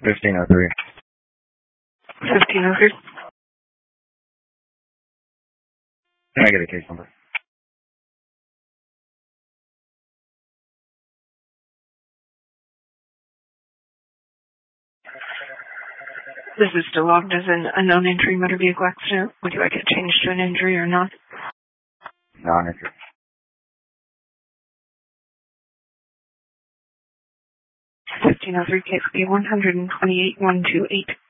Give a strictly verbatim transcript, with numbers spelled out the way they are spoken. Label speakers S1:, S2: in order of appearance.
S1: fifteen oh three.
S2: fifteen oh three.
S1: Can I get a case number?
S2: This is still logged as an unknown injury motor vehicle accident. Would you like it changed to an injury or not?
S1: Non-injury.
S2: fifteen oh three K P one twenty-eight one two eight.